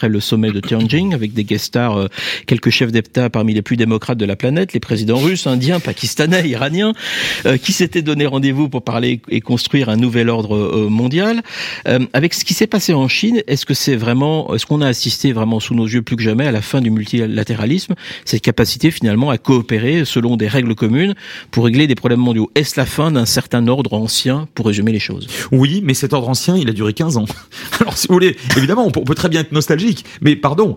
après le sommet de Tianjin, avec des guest stars, quelques chefs d'État parmi les plus démocrates de la planète, les présidents russes, indiens, pakistanais, iraniens, qui s'étaient donné rendez-vous pour parler et construire un nouvel ordre mondial. Avec ce qui s'est passé en Chine, est-ce qu'on a assisté vraiment sous nos yeux plus que jamais à la fin du multilatéralisme, cette capacité finalement à coopérer selon des règles communes pour régler des problèmes mondiaux? Est-ce la fin d'un certain ordre ancien, pour résumer les choses? Oui, mais cet ordre ancien, il a duré 15 ans. Alors, si vous voulez, évidemment, on peut très bien être nostalgique, mais pardon,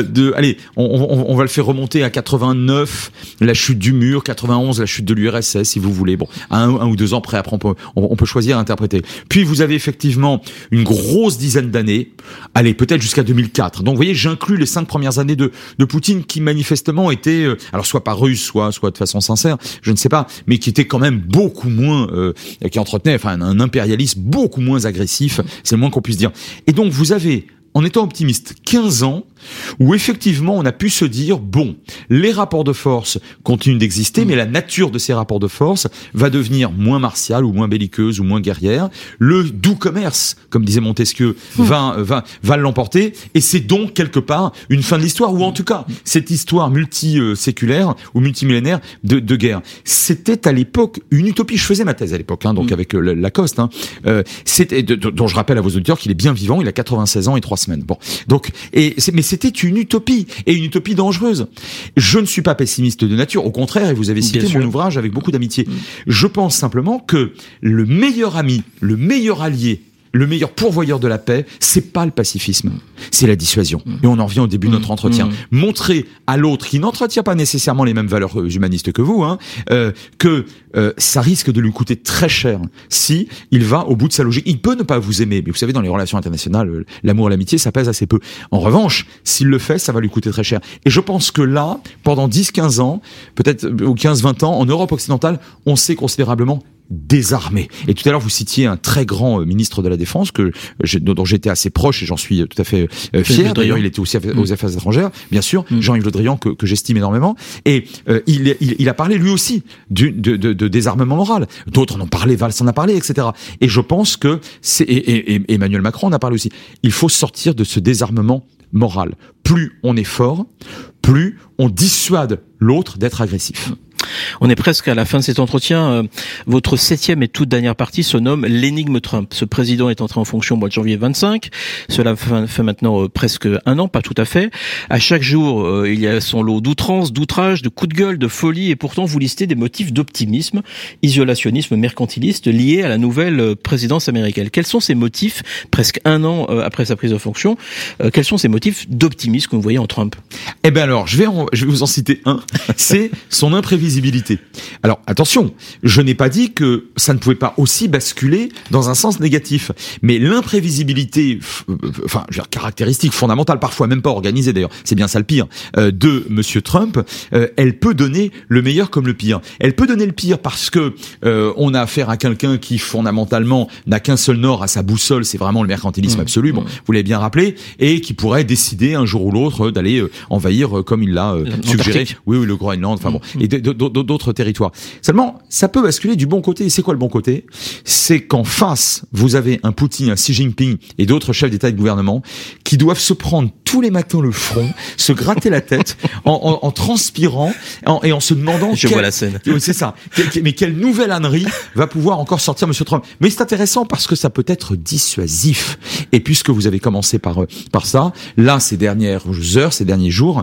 on va le faire remonter à 89, la chute du mur, 91, la chute de l'URSS, si vous voulez. Bon, un ou 2 ans près, après, on peut choisir à interpréter. Puis, vous avez effectivement une grosse dizaine d'années, allez, peut-être jusqu'à 2004. Donc, vous voyez, j'inclus les 5 premières années de Poutine, qui manifestement étaient, alors soit pas russe, soit de façon sincère, je ne sais pas, mais qui étaient quand même beaucoup moins, qui entretenaient, un impérialisme beaucoup moins agressif, c'est le moins qu'on puisse dire. Et donc, vous avez, en étant optimiste, 15 ans où effectivement on a pu se dire, bon, les rapports de force continuent d'exister, mais la nature de ces rapports de force va devenir moins martiale ou moins belliqueuse ou moins guerrière. Le doux commerce, comme disait Montesquieu, va l'emporter, et c'est donc quelque part une fin de l'histoire, ou en tout cas cette histoire multi-séculaire ou multimillénaire de guerre. C'était à l'époque une utopie. Je faisais ma thèse à l'époque, donc avec Lacoste, c'était dont je rappelle à vos auditeurs qu'il est bien vivant, il a 96 ans et 3 semaines. Bon, donc mais c'était une utopie, et une utopie dangereuse. Je ne suis pas pessimiste de nature, au contraire, et vous avez cité mon ouvrage avec beaucoup d'amitié. Je pense simplement que le meilleur ami, le meilleur allié, le meilleur pourvoyeur de la paix, c'est pas le pacifisme, c'est la dissuasion. Et on en revient au début de notre entretien. Montrer à l'autre, qui n'entretient pas nécessairement les mêmes valeurs humanistes que vous, que ça risque de lui coûter très cher si il va au bout de sa logique. Il peut ne pas vous aimer, mais vous savez, dans les relations internationales, l'amour et l'amitié, ça pèse assez peu. En revanche, s'il le fait, ça va lui coûter très cher. Et je pense que là, pendant 10-15 ans, peut-être, ou 15-20 ans, en Europe occidentale, on s'est considérablement désarmé. Et tout à l'heure, vous citiez un très grand ministre de la Défense dont j'étais assez proche, et j'en suis tout à fait fier. D'ailleurs, il était aussi aux Affaires étrangères, bien sûr, Jean-Yves Le Drian, que j'estime énormément. Et il a parlé lui aussi de désarmement moral. D'autres en ont parlé, Valls en a parlé, etc. Et je pense que et Emmanuel Macron en a parlé aussi. Il faut sortir de ce désarmement moral. Plus on est fort, plus on dissuade l'autre d'être agressif. On est presque à la fin de cet entretien. Votre 7e et toute dernière partie se nomme l'énigme Trump. Ce président est entré en fonction au mois de janvier 25. Cela fait maintenant presque 1 an, pas tout à fait. À chaque jour, il y a son lot d'outrances, d'outrages, de coups de gueule, de folie, et pourtant vous listez des motifs d'optimisme, isolationnisme mercantiliste liés à la nouvelle présidence américaine. Quels sont ces motifs, presque 1 an après sa prise de fonction, quels sont ces motifs d'optimisme que vous voyez en Trump? Eh ben alors, je vais vous en citer un. C'est son imprévisibilité. Alors attention, je n'ai pas dit que ça ne pouvait pas aussi basculer dans un sens négatif, mais l'imprévisibilité, caractéristique fondamentale, parfois même pas organisée d'ailleurs, c'est bien ça le pire, de Monsieur Trump, elle peut donner le meilleur comme le pire. Elle peut donner le pire parce que on a affaire à quelqu'un qui fondamentalement n'a qu'un seul nord à sa boussole, c'est vraiment le mercantilisme absolu. Bon, vous l'avez bien rappelé, et qui pourrait décider un jour ou l'autre d'aller envahir, comme il l'a suggéré, oui, le Groenland, et d'autres territoires. Seulement, ça peut basculer du bon côté. Et c'est quoi le bon côté? C'est qu'en face, vous avez un Poutine, un Xi Jinping et d'autres chefs d'État et de gouvernement qui doivent se prendre tous les matins le front, se gratter la tête en transpirant et en se demandant... Je vois la scène. Oui, c'est ça. Mais quelle nouvelle ânerie va pouvoir encore sortir Monsieur Trump? Mais c'est intéressant parce que ça peut être dissuasif. Et puisque vous avez commencé par ça, là, ces dernières heures, ces derniers jours,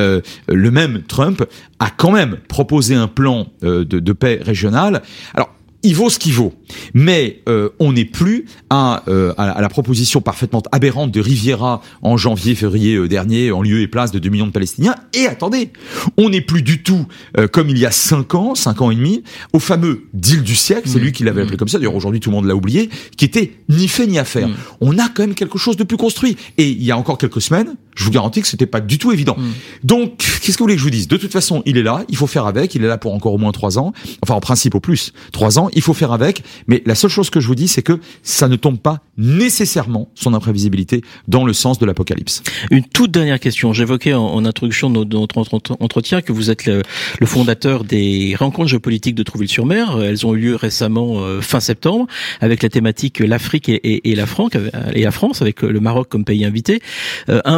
le même Trump a quand même proposé un plan de paix régionale. Alors, il vaut ce qu'il vaut, mais on n'est plus à la proposition parfaitement aberrante de Riviera en janvier-février dernier, en lieu et place de 2 millions de Palestiniens. Et attendez, on n'est plus du tout comme il y a 5 ans et demi, au fameux deal du siècle, c'est lui qui l'avait appelé comme ça, d'ailleurs aujourd'hui tout le monde l'a oublié, qui était ni fait ni à faire. On a quand même quelque chose de plus construit. Et il y a encore quelques semaines, je vous garantis que c'était pas du tout évident. Donc, qu'est-ce que vous voulez que je vous dise? De toute façon, il est là, il faut faire avec, il est là pour encore au moins 3 ans, enfin en principe au plus 3 ans, il faut faire avec, mais la seule chose que je vous dis, c'est que ça ne tombe pas nécessairement, son imprévisibilité, dans le sens de l'apocalypse. Une toute dernière question. J'évoquais en introduction de notre entretien que vous êtes le fondateur des rencontres géopolitiques de Trouville-sur-Mer. Elles ont eu lieu récemment, fin septembre, avec la thématique l'Afrique et la France, avec le Maroc comme pays invité.